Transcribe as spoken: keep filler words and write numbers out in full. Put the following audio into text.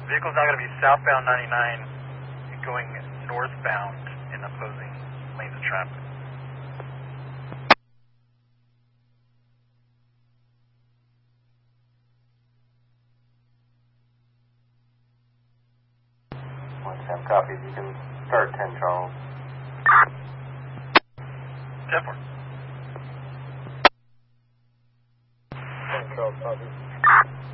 Vehicle's now going to be southbound ninety-nine going northbound in opposing lanes of traffic. one ten copies. You can start ten, Charles. ten four.